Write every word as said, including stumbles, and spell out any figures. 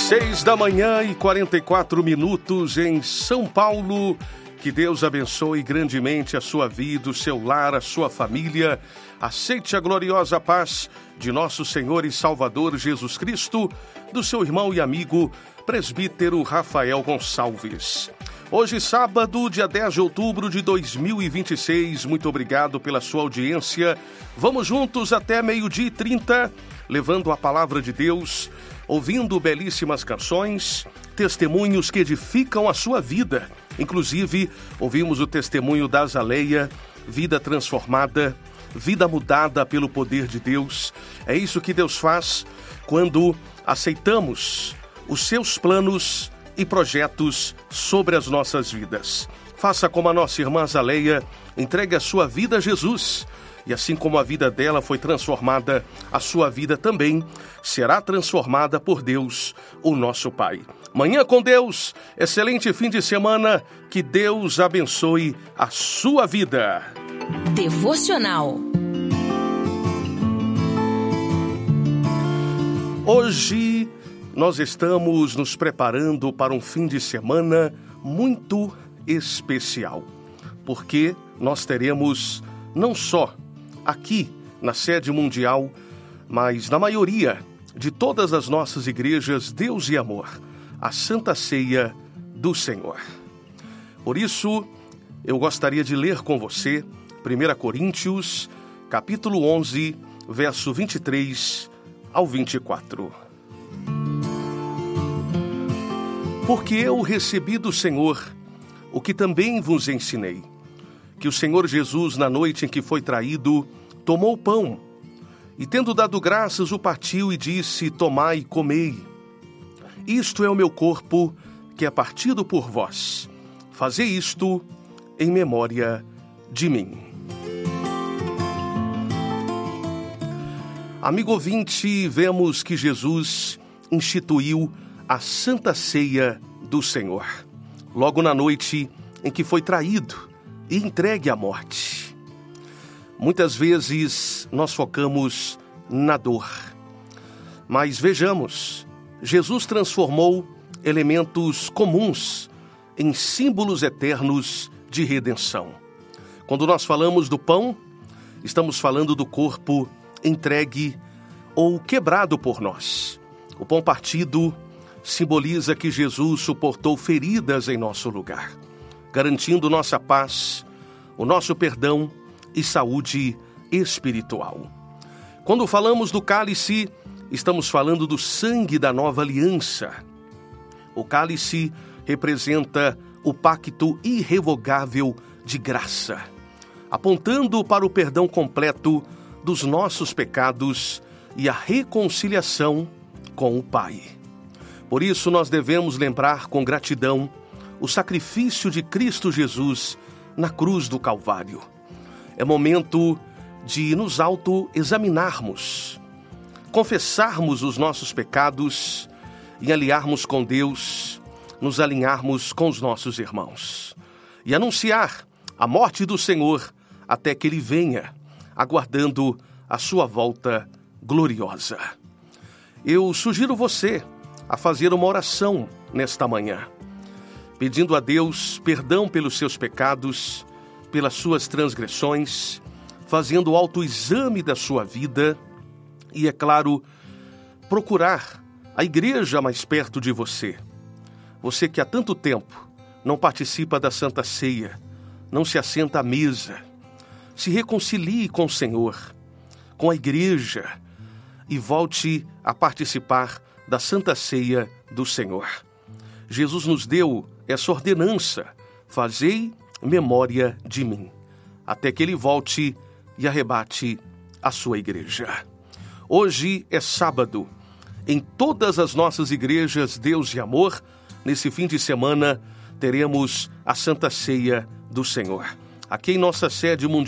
Seis da manhã e quarenta e quatro minutos em São Paulo. Que Deus abençoe grandemente a sua vida, o seu lar, a sua família. Aceite a gloriosa paz de nosso Senhor e Salvador Jesus Cristo, do seu irmão e amigo, presbítero Rafael Gonçalves. Hoje, sábado, dia dez de outubro de dois mil e vinte e seis. Muito obrigado pela sua audiência. Vamos juntos até meio-dia e trinta, levando a palavra de Deus, ouvindo belíssimas canções, testemunhos que edificam a sua vida. Inclusive, ouvimos o testemunho da Azaleia, vida transformada, vida mudada pelo poder de Deus. É isso que Deus faz quando aceitamos os seus planos e projetos sobre as nossas vidas. Faça como a nossa irmã Azaleia, entregue a sua vida a Jesus. E assim como a vida dela foi transformada, a sua vida também será transformada por Deus, o nosso Pai. Manhã com Deus, excelente fim de semana, que Deus abençoe a sua vida. Devocional. Hoje nós estamos nos preparando para um fim de semana muito especial, porque nós teremos não só aqui na sede mundial, mas na maioria de todas as nossas igrejas, Deus e Amor, a Santa Ceia do Senhor. Por isso, eu gostaria de ler com você primeira Coríntios, capítulo onze, verso vinte e três ao vinte e quatro. Porque eu recebi do Senhor o que também vos ensinei, que o Senhor Jesus, na noite em que foi traído, tomou o pão, e tendo dado graças, o partiu e disse: tomai e comei. Isto é o meu corpo, que é partido por vós. Fazei isto em memória de mim. Amigo ouvinte, vemos que Jesus instituiu a Santa Ceia do Senhor, logo na noite em que foi traído e entregue à morte. Muitas vezes nós focamos na dor, mas vejamos, Jesus transformou elementos comuns em símbolos eternos de redenção. Quando nós falamos do pão, estamos falando do corpo entregue ou quebrado por nós. O pão partido simboliza que Jesus suportou feridas em nosso lugar, garantindo nossa paz, o nosso perdão e saúde espiritual. Quando falamos do cálice, estamos falando do sangue da nova aliança. O cálice representa o pacto irrevogável de graça, apontando para o perdão completo dos nossos pecados e a reconciliação com o Pai. Por isso, nós devemos lembrar com gratidão o sacrifício de Cristo Jesus na cruz do Calvário. É momento de nos autoexaminarmos, confessarmos os nossos pecados e aliarmos com Deus, nos alinharmos com os nossos irmãos e anunciar a morte do Senhor até que Ele venha, aguardando a sua volta gloriosa. Eu sugiro você a fazer uma oração nesta manhã, pedindo a Deus perdão pelos seus pecados, pelas suas transgressões, fazendo o autoexame da sua vida e, é claro, procurar a igreja mais perto de você. Você que há tanto tempo não participa da Santa Ceia, não se assenta à mesa, se reconcilie com o Senhor, com a igreja e volte a participar da Santa Ceia do Senhor. Jesus nos deu essa ordenança: fazei memória de mim, até que Ele volte e arrebate a sua igreja. Hoje é sábado. Em todas as nossas igrejas, Deus e Amor, nesse fim de semana, teremos a Santa Ceia do Senhor. Aqui em nossa sede mundial,